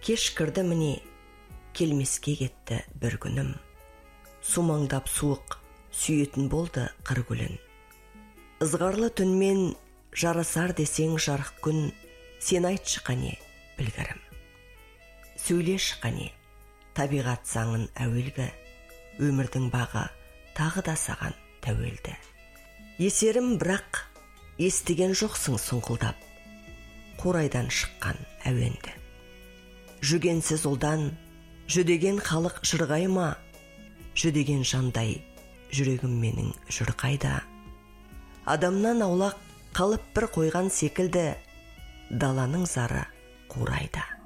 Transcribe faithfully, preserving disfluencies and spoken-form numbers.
кеш кірді міне, келмеске кетті бір күнім. Сумаңдап суық сүйетін болды қыр гүлін. Ызғарлы түнмен жарасар десең жарық күн, сен айтшы қане білгірім. Сөйлеш қане табиғат заңын әуелгі, өмірдің бағы тағы да саған тәуелді. Есерім бірақ естіген жоқсың сұңқылдап, қурайдан шыққан әуенді. Жүгенсіз ұлдан жүдеген халық жырғай ма, жүдеген жандай жүрегім менің жүр қайда. Адамнан аулақ қалып бір қойған секілді, даланың зары қурайда.